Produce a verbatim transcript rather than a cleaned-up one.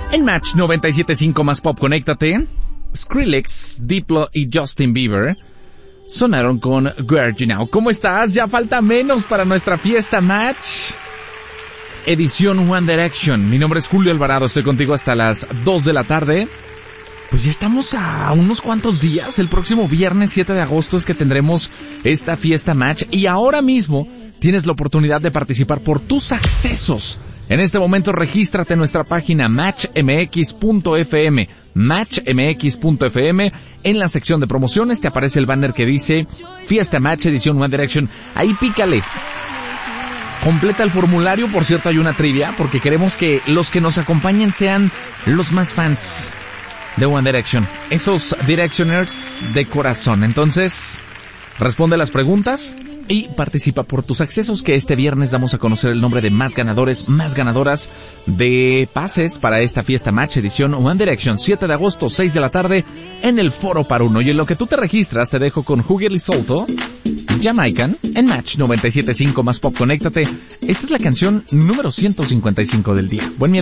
En Match noventa y siete punto cinco más pop, conéctate. Skrillex, Diplo y Justin Bieber sonaron con Where You Now. ¿Cómo estás? Ya falta menos para nuestra fiesta Match edición One Direction. Mi nombre es Julio Alvarado, estoy contigo hasta las dos de la tarde. Pues ya estamos a unos cuantos días. El próximo viernes siete de agosto es que tendremos esta fiesta Match. Y ahora mismo tienes la oportunidad de participar por tus accesos. En este momento regístrate en nuestra página match m x punto f m. match m x punto f m. En la sección de promociones te aparece el banner que dice Fiesta Match edición One Direction. Ahí pícale. Completa el formulario. Por cierto, hay una trivia porque queremos que los que nos acompañen sean los más fans de One Direction, esos Directioners de corazón. Entonces, responde las preguntas y participa por tus accesos, que este viernes damos a conocer el nombre de más ganadores, más ganadoras de pases para esta fiesta Match edición One Direction, siete de agosto, seis de la tarde, en el Foro Par Uno. Y en lo que tú te registras, te dejo con Hugel y Solto, Jamaican, en Match noventa y siete punto cinco más pop, conéctate. Esta es la canción número ciento cincuenta y cinco del día. Buen